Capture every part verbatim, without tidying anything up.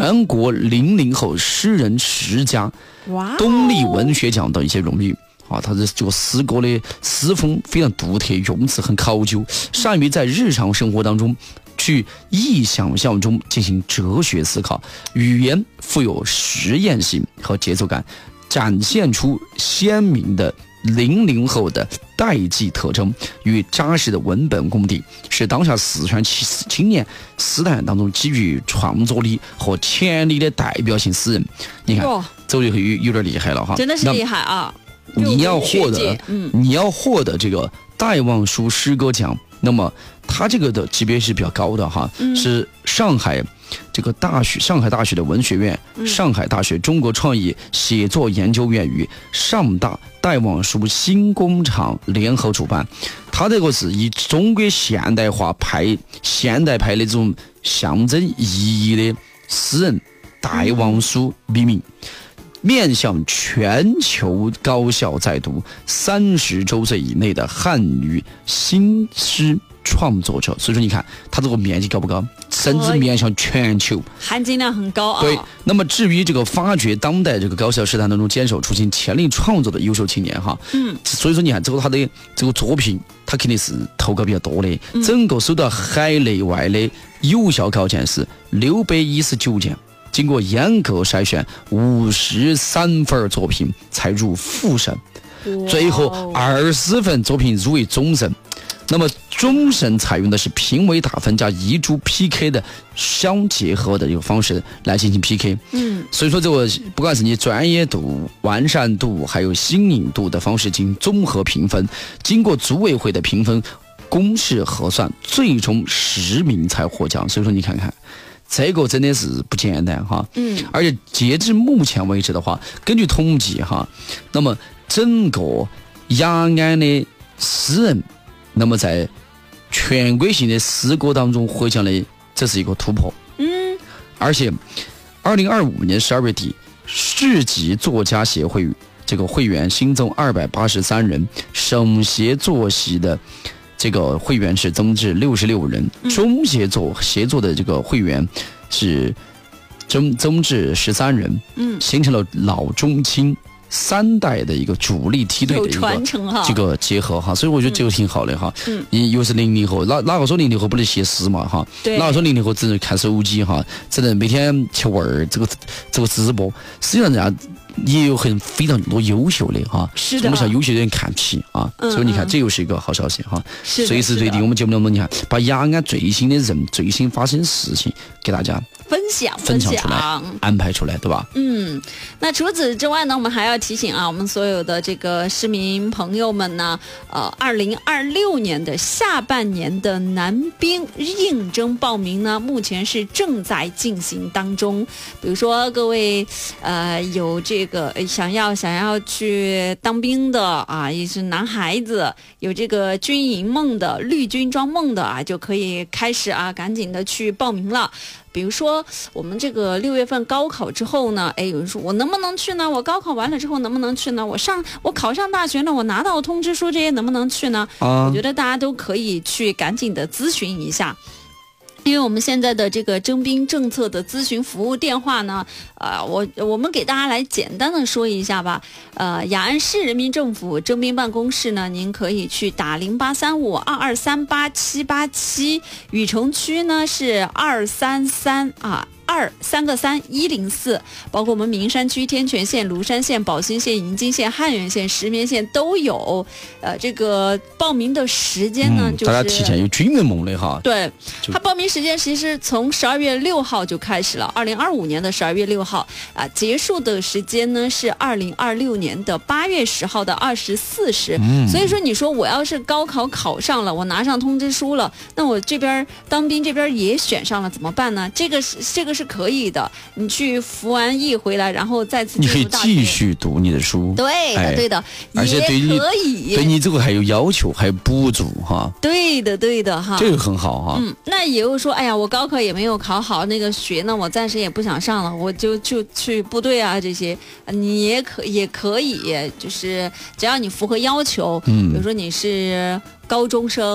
全国零零后诗人十佳、东立文学奖等一些荣誉。啊，他的这个诗歌的诗风非常独特，用词很考究，善于在日常生活当中去意想象中进行哲学思考，语言富有实验性和节奏感，展现出鲜明的零零后的代际特征与扎实的文本功底，是当下四川青年诗坛当中基于创作力和潜力的代表性诗人。你看，周立辉有点厉害了哈， 真的是厉害啊！ 你要获得， 嗯， 你要获得这个戴望舒诗歌奖，那么他这个的级别是比较高的哈，嗯、是上海这个大学，上海大学的文学院、嗯、上海大学中国创意写作研究院与上大戴望舒新工厂联合主办。他这个是以中国现代化派、现代派的这种象征意义的诗人戴望舒命名。面向全球高校在读三十周岁以内的汉语新诗创作者，所以说你看它这个面积高不高，甚至面向全球， 含金量很高啊。 对，那么至于这个发掘当代这个高校诗坛当中坚守初心、潜力创作的优秀青年哈，嗯，所以说你看这个他的这个作品，他肯定是投稿比较多的，嗯、整个收到海内外的有效稿件是六百一十九件。经过严格筛选，五十三份作品才入复审，最后二十份作品入围终审。那么终审采用的是评委打分加遗珠 P K 的相结合的一个方式来进行 P K。嗯，所以说这个不管是你专业度、完善度，还有新颖度的方式进行综合评分，经过组委会的评分公示核算，最终十名才获奖。所以说你看看。这个真的是不简单哈，嗯，而且截至目前为止的话，根据统计哈，那么整个雅安的诗人，那么在全国性的诗歌当中获奖的，这是一个突破，嗯，而且二零二五年十二月底，市级作家协会这个会员新增二百八十三人，省协作系的。这个会员是增至六十六人，中协作协作的这个会员是增增至十三人，嗯，形成了老中青三代的一个主力梯队的一个这个结合哈，所以我觉得这个挺好的哈。嗯，你又是零零后，哪哪个说零零后不能写诗嘛哈？对，哪个说零零后只能看手机哈，只能每天去玩这个这个直播，实际上人家。也有很非常多优秀的哈，是的，我们向优秀的人看齐啊，嗯、所以你看这又是一个好消息哈。随时随地我们节目当中，你看把雅安最新的人、最新发生的事情给大家分享分享出来，安排出来，对吧？ 嗯，那除此之外呢，我们还要提醒啊，我们所有的这个市民朋友们呢，呃，二零二六年的下半年的男兵应征报名呢，目前是正在进行当中。比如说各位呃有这个想要想要去当兵的啊，也是男孩子，有这个军营梦的、绿军装梦的啊，就可以开始啊，赶紧的去报名了。比如说我们这个六月份高考之后呢，哎，有人说我能不能去呢？我高考完了之后能不能去呢？我上我考上大学了，我拿到通知书这些能不能去呢？啊，我觉得大家都可以去赶紧的咨询一下。因为我们现在的这个征兵政策的咨询服务电话呢，呃，我我们给大家来简单的说一下吧。呃，雅安市人民政府征兵办公室呢，您可以去打零八三五二二三八七八七，禹城区呢是二三三啊。二三个三一零四，包括我们名山区、天全县、庐山县、宝兴县、银津县、汉源县、石棉县都有。呃，这个报名的时间呢，嗯、就是大家提前有军人梦的哈。 对，他报名时间其实从十二月六号就开始了，二零二五年的十二月六号啊、呃，结束的时间呢是二零二六年的八月十号的二十四时。嗯，所以说你说我要是高考考上了，我拿上通知书了，那我这边当兵这边也选上了，怎么办呢？这个是这个。是可以的，你去服完役回来，然后再次你可以继续读你的书， 对的，哎、对的， 而且对你可以对你这个还有要求，还有补助哈， 对的，对的哈， 这个很好哈。 嗯，那也有说，哎呀，我高考也没有考好，那个学呢，我暂时也不想上了，我就就去部队啊，这些你也可也可以，就是只要你符合要求，嗯，比如说你是高中生。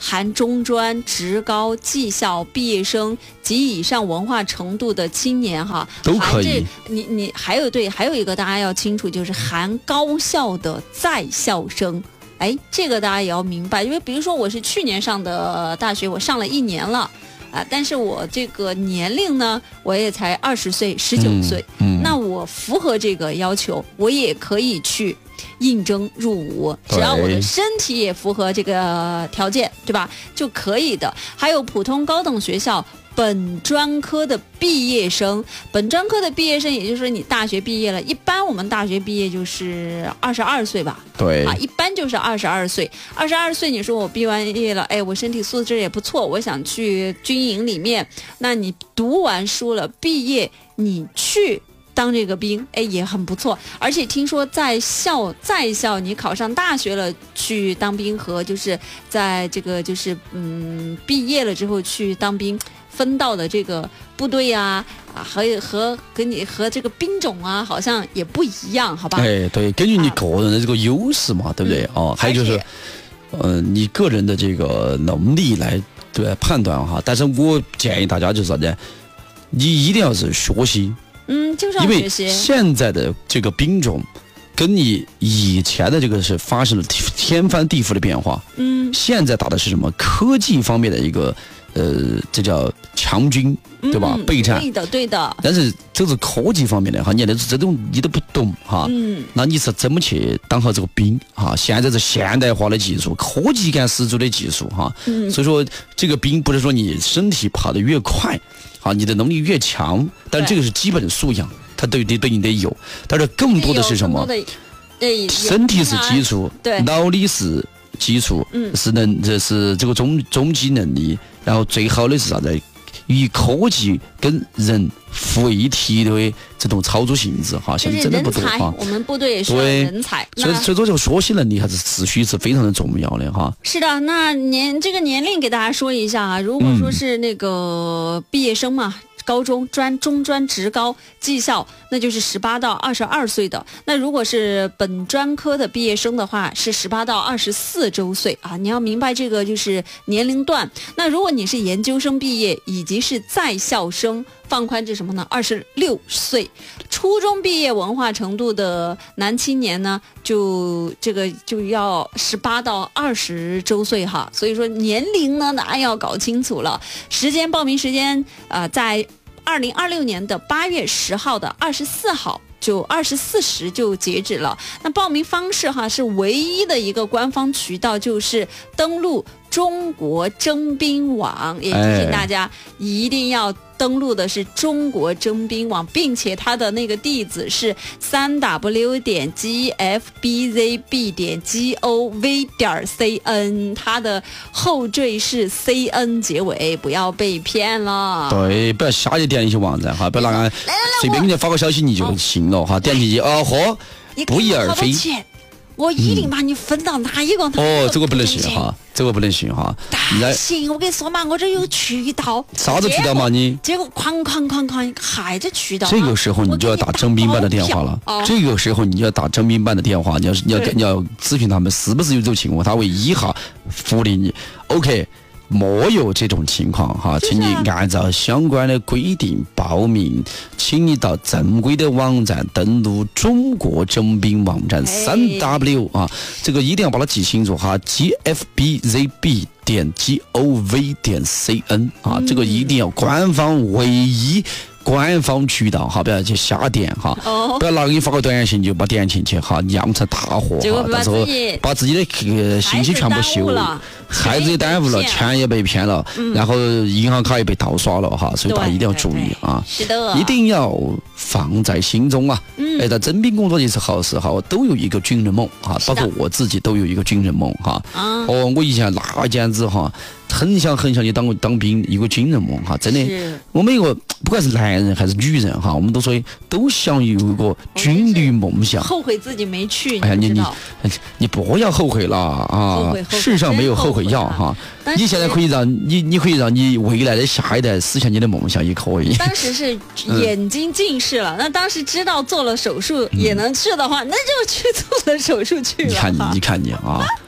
含中专、职高、技校毕业生及以上文化程度的青年哈， 都可以。 你你还有对，还有一个大家要清楚，就是含高校的在校生。哎，这个大家也要明白，因为比如说我是去年上的大学，我上了一年了。啊，但是我这个年龄呢，我也才二十岁、十九岁，嗯嗯，那我符合这个要求，我也可以去应征入伍，只要我的身体也符合这个条件，对吧？就可以的。还有普通高等学校本专科的毕业生，本专科的毕业生，也就是说你大学毕业了，一般我们大学毕业就是二十二岁吧？ 对啊，一般就是二十二岁。二十二岁，你说我毕完业了，哎，我身体素质也不错，我想去军营里面。那你读完书了，毕业，你去当这个兵，哎，也很不错。而且听说在校在校，你考上大学了去当兵和就是在这个就是嗯毕业了之后去当兵。分到的这个部队呀、啊，啊，和和跟你和这个兵种啊，好像也不一样，好吧？ 哎，对，根据你个人的这个优势嘛，啊、对不对？哦，还有就是，呃，你个人的这个能力来对判断哈。但是我建议大家就是啥子，你一定要是学习， 嗯，就是要学习。 因为现在的这个兵种。跟你以前的这个是发生了天翻地覆的变化。 嗯， 现在打的是什么科技方面的一个呃，这叫强军，对吧？ 嗯、 备战。 对的，对的。 但是这是科技方面的哈，你那这种你都不懂哈。 嗯。 那你是怎么去当好这个兵哈？现在是现代化的技术，科技感十足的技术哈。 嗯。 所以说这个兵不是说你身体跑得越快，啊，你的能力越强，但这个是基本素养。它对对对你得有，但是更多的是什么？身体是基础，脑力是基础， 嗯， 是能这是这个中中级能力，然后最好的是啥子？与科技跟人互为一体的这种操作性质哈，现在真的不多哈。 我们部队也是人才， 所以所以说这个学习能力还是持续是非常的重要的哈。 是的，那年这个年龄给大家说一下啊，如果说是那个毕业生嘛。嗯高中专、中专、职高、技校，那就是十八到二十二岁的。那如果是本专科的毕业生的话，是十八到二十四周岁啊。你要明白这个就是年龄段。那如果你是研究生毕业以及是在校生，放宽至什么呢？二十六岁。初中毕业文化程度的男青年呢，就这个就要十八到二十周岁哈。所以说年龄呢，大家要搞清楚了。时间报名时间呃在。二零二六年的八月十号的二十四号就二十四时就截止了。那报名方式哈是唯一的一个官方渠道，就是登录中国征兵网，也提醒大家一定要登录的是中国征兵网，并且它的那个地址是三 w 点 g f b z b 点 g o v 点 c n， 它的后缀是 c n 结尾，不要被骗了。 对，不要瞎去点一些网站哈，不要让随便给你发个消息你就信了哈，点进去哦嚯，不翼而飞。 我一定把你分到哪一个、 嗯、哦，这个不能信哈，这个不能信哈。 但行，我跟你说嘛，我这有渠道。 啥子渠道嘛你？ 结果哐哐哐哐，还这渠道。 这个时候你就要打征兵办的电话了。 哦、 这个时候你就要打征兵办的电话，你要你要你要咨询他们是不是有这种情况，他会依哈福利你。OK。没有这种情况哈，请你按照相关的规定报名，请你到正规的网站登录中国征兵网站三 W 啊，这个一定要把它记清楚哈 ，G F B Z B 点 G O V 点 C N 啊，这个一定要官方唯一。官方渠道哈，不要去瞎点哈， 哦、 不要拿给你发个短信就把点进去哈，酿成大祸哈，到时候把自己的信息全部修了，孩子也耽误了，钱也被骗了， 嗯、 然后银行卡也被盗刷了哈，所以大家一定要注意啊， 是的， 一定要放在心中啊。 嗯， 哎，在征兵工作也是好事哈，我都有一个军人梦哈，包括我自己都有一个军人梦哈。 啊、 哦，我以前那简直哈。很想很想去当当兵，一个军人梦哈，真的。我们一个不管是男人还是女人哈，我们都说都想有一个军旅梦想。 后悔自己没去。 哎呀，你你你不要后悔了啊！世上没有后悔药哈。你现在可以让你你可以让你未来的下一代实现你的梦想，也可以。 当时是眼睛近视了，嗯、那当时知道做了手术也能治的话，嗯、那就去做了手术去了。 你看你，你看你啊！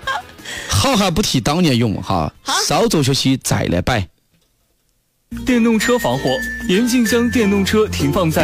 好汉不提当年勇哈，稍作休息再来摆。 电动车防火，严禁将电动车停放在